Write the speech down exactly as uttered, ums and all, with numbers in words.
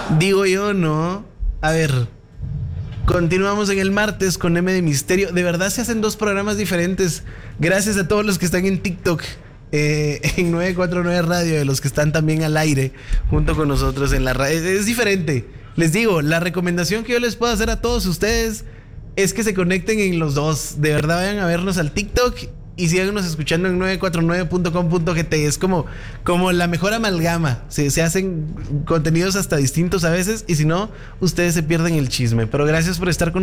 Digo yo, ¿no? A ver, continuamos en el martes con M de Misterio. De verdad se hacen dos programas diferentes. Gracias a todos los que están en TikTok, eh, en nueve cuatro nueve Radio, de los que están también al aire junto con nosotros en la radio. Es, es diferente. Les digo, la recomendación que yo les puedo hacer a todos ustedes es que se conecten en los dos. De verdad, vayan a vernos al TikTok y síganos escuchando en nueve cuatro nueve punto com punto g t. Es como, como la mejor amalgama. Se, se hacen contenidos hasta distintos a veces, y si no, ustedes se pierden el chisme. Pero gracias por estar con